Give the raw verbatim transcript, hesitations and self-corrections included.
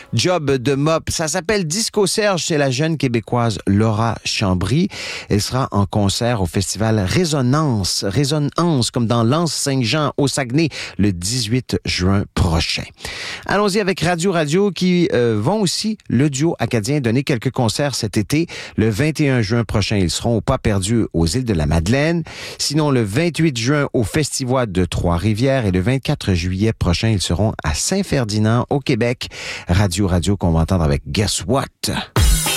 job de mop. Ça s'appelle Disco Serge. C'est la jeune Québécoise Laura Chambry. Elle sera en concert au festival Résonance. Résonance, comme dans l'Anse-Saint-Jean au Saguenay, le dix-huit juin prochain. Allons-y avec Radio Radio qui euh, vont aussi, le duo acadien, donner quelques concerts cet été. Le vingt et un juin prochain, ils seront au Pas perdu aux îles de la Madeleine. Sinon, le vingt-huit juin au Festival de Trois-Rivières et le vingt-quatre juillet prochain, ils seront à Saint-Ferdinand au Québec. Radio Radio qu'on va entendre avec Guess What?